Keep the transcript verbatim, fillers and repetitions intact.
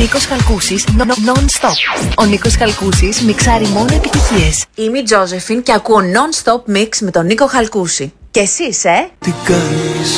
Νίκος Χαλκούσης, non-stop. Ο Νίκος Χαλκούσης μιξάρει μόνο επιτυχίες. Είμαι η Τζόζεφιν και ακούω non-stop mix με τον Νίκο Χαλκούση. Και εσείς, ε? Τι κάνεις?